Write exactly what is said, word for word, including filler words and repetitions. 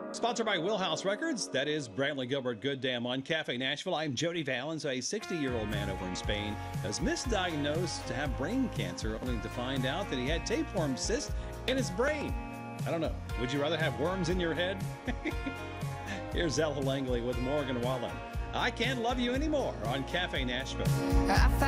Sponsored by Wheelhouse Records, that is Brantley Gilbert Gooddam on Cafe Nashville. I'm Jody Valens. A sixty-year-old man over in Spain has misdiagnosed to have brain cancer, only to find out that he had tapeworm cysts in his brain. I don't know. Would you rather have worms in your head? Here's Ella Langley with Morgan Wallen. I Can't Love You Anymore on Cafe Nashville.